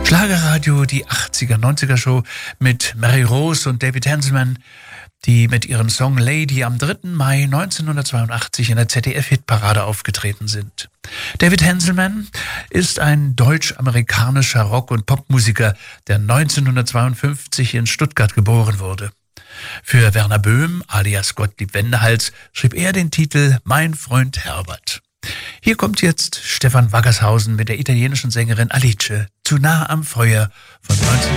Schlagerradio, die 80er, 90er Show mit Mary Rose und David Hanselman, die mit ihrem Song Lady am 3. Mai 1982 in der ZDF-Hitparade aufgetreten sind. David Hanselman ist ein deutsch-amerikanischer Rock- und Popmusiker, der 1952 in Stuttgart geboren wurde. Für Werner Böhm, alias Gottlieb Wendehals, schrieb er den Titel Mein Freund Herbert. Hier kommt jetzt Stefan Waggershausen mit der italienischen Sängerin Alice, Zu nah am Feuer von 19